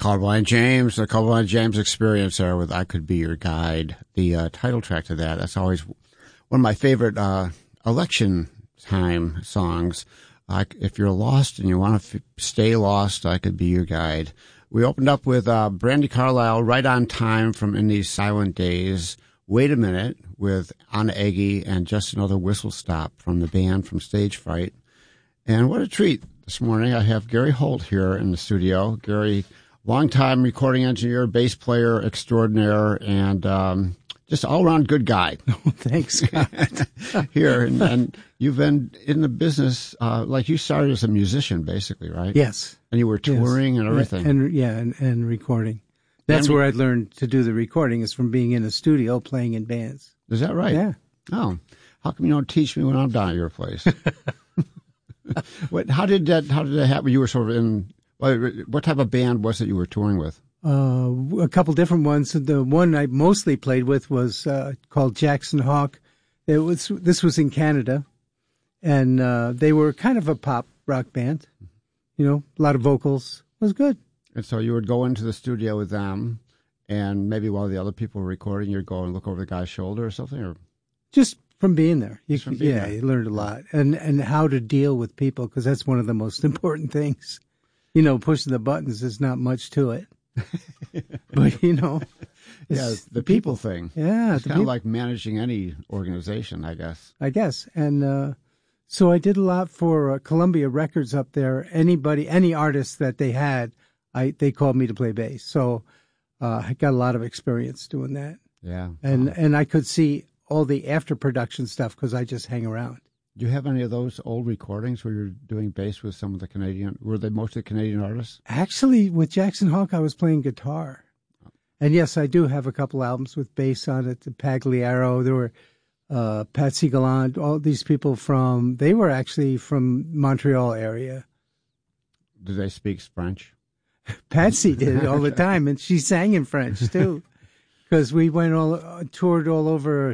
Colorblind James, the Colorblind James Experience there with I Could Be Your Guide, the title track to that. That's always one of my favorite election time songs. If you're lost and you want to stay lost, I Could Be Your Guide. We opened up with Brandi Carlile, Right on Time from In These Silent Days. Wait a Minute with Anna Eggy and Just Another Whistle Stop from the band from Stage Fright. And what a treat this morning. I have Gary Holt here in the studio. Gary, longtime recording engineer, bass player extraordinaire, and just all-around good guy. Oh, thanks, Scott. Here, and you've been in the business, like you started as a musician, basically, right? Yes. And you were touring and everything. And recording. That's where I learned to do the recording, is from being in a studio playing in bands. Is that right? Yeah. Oh, how come you don't teach me when I'm down at your place? How did that happen? You were sort of in, what type of band was it you were touring with? A couple different ones. The one I mostly played with was called Jackson Hawk. This was in Canada, and they were kind of a pop rock band. You know, a lot of vocals. It was good. And so you would go into the studio with them, and maybe while the other people were recording, you'd go and look over the guy's shoulder or something, or just from being there. You learned a lot, and how to deal with people, because that's one of the most important things. You know, pushing the buttons is not much to it. But, you know, it's the people thing. Yeah. It's kind of like managing any organization, I guess. And so I did a lot for Columbia Records up there. Any artist that they had, they called me to play bass. So I got a lot of experience doing that. Yeah. And I could see all the after production stuff because I just hang around. Do you have any of those old recordings where you're doing bass with some of the were they mostly Canadian artists? Actually, with Jackson Hawk, I was playing guitar. And yes, I do have a couple albums with bass on it. The Pagliaro, there were Patsy Galland, all these people they were actually from Montreal area. Do they speak French? Patsy did all the time, and she sang in French too. Because we toured all over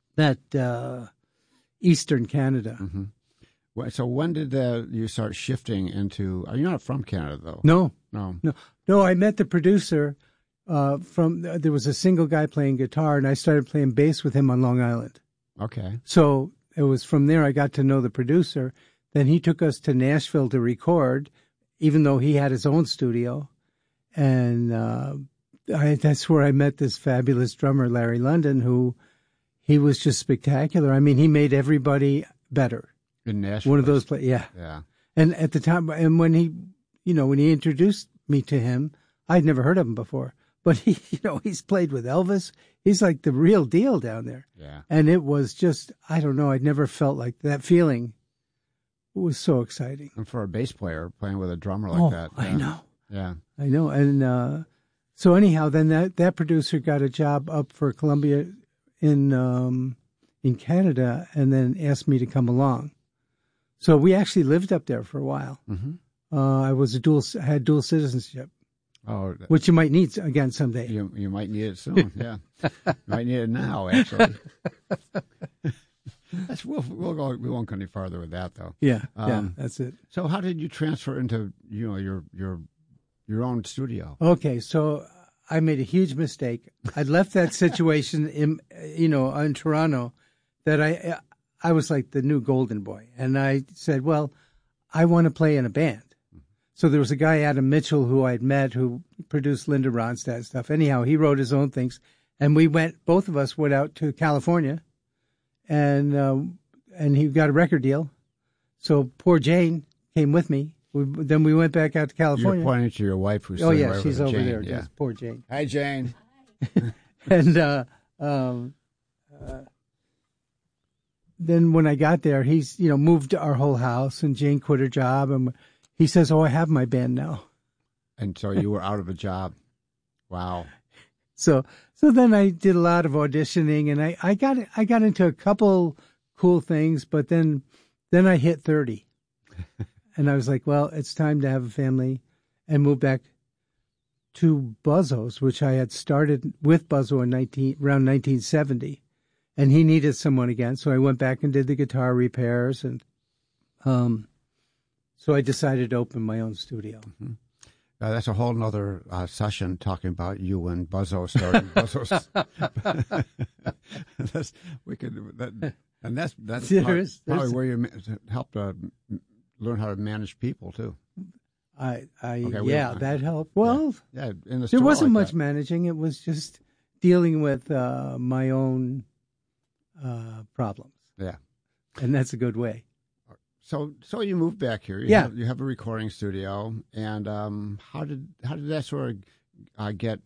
that Eastern Canada. Mm-hmm. So when did you start shifting into? You're not from Canada, though. No. I met the producer there was a single guy playing guitar, and I started playing bass with him on Long Island. Okay. So it was from there I got to know the producer. Then he took us to Nashville to record, even though he had his own studio, and that's where I met this fabulous drummer, Larry London, he was just spectacular. I mean, he made everybody better. In Nashville? One of those places, yeah. Yeah. And at the time, and when he introduced me to him, I'd never heard of him before. But he's played with Elvis. He's like the real deal down there. Yeah. And it was just, I don't know, I'd never felt like that feeling. It was so exciting. And for a bass player, playing with a drummer like that. I know. Yeah. I know. And so anyhow, then that producer got a job up for Columbia in Canada, and then asked me to come along. So we actually lived up there for a while. Mm-hmm. I had dual citizenship. Oh, which you might need again someday. You might need it soon. Yeah, you might need it now. Actually, we'll go. We won't go any farther with that, though. Yeah, that's it. So, how did you transfer into your own studio? Okay, so I made a huge mistake. I left that situation in Toronto, that I was like the new golden boy, and I said, well, I want to play in a band. So there was a guy, Adam Mitchell, who I'd met, who produced Linda Ronstadt stuff. Anyhow, he wrote his own things, and both of us went out to California, and he got a record deal. So poor Jane came with me. Then we went back out to California. You're pointing to your wife, who's she's over Jane. there. Yeah. Yes, poor Jane. Hi, Jane. And then when I got there, he's moved our whole house, and Jane quit her job, and he says, "Oh, I have my band now." And so you were out of a job. Wow. So then I did a lot of auditioning, and I got into a couple cool things, but then I hit 30, and I was like, well, it's time to have a family, and move back to Buzzo's, which I had started with Buzzo around 1970, and he needed someone again, so I went back and did the guitar repairs, and so I decided to open my own studio. Mm-hmm. That's a whole nother session talking about you and Buzzo starting Buzzo's. That's probably where you helped learn how to manage people too. That helped. Well, in the there wasn't like much managing. It was just dealing with my own problems. Yeah, and that's a good way. So you moved back here. You have a recording studio, and how did that sort of get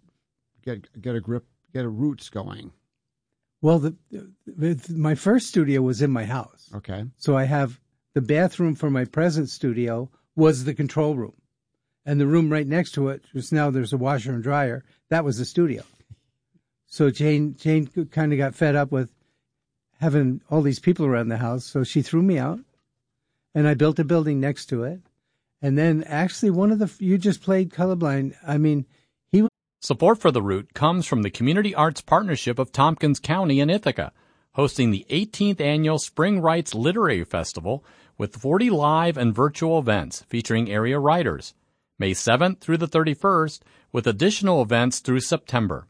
a roots going? Well, my first studio was in my house. Okay. So I have the bathroom for my present studio was the control room, and the room right next to it, just now there's a washer and dryer. That was the studio. So Jane kind of got fed up with having all these people around the house, so she threw me out. And I built a building next to it. And then actually you just played Colorblind. I mean, Support for The Root comes from the Community Arts Partnership of Tompkins County in Ithaca, hosting the 18th Annual Spring Writes Literary Festival with 40 live and virtual events featuring area writers, May 7th through the 31st, with additional events through September.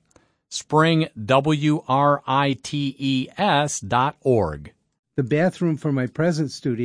springwrites.org. The bathroom for my present studio